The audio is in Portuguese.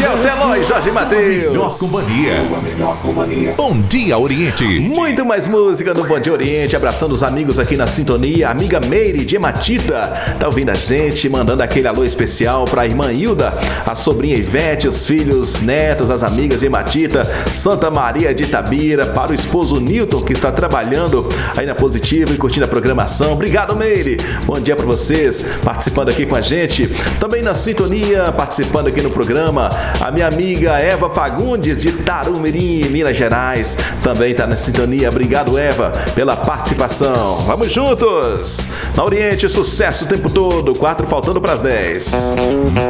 Michel Teló e Jorge Matheus. Melhor companhia. Bom dia, Oriente. Muito mais música no Bom Dia Oriente. Abraçando os amigos aqui na sintonia. A amiga Meire de Ematita tá ouvindo a gente, mandando aquele alô especial pra irmã Hilda, a sobrinha Ivete, os filhos, netos, as amigas de Ematita, Santa Maria de Itabira, para o esposo Newton, que está trabalhando aí na Positivo e curtindo a programação. Obrigado, Meire. Bom dia pra vocês, participando aqui com a gente. Também na sintonia, participando aqui no programa, a minha amiga Eva Fagundes de Tarumirim, Minas Gerais, também tá na sintonia. Obrigado, Eva, pela participação. Vamos juntos! Na Oriente, sucesso o tempo todo. 4 faltando para as 10.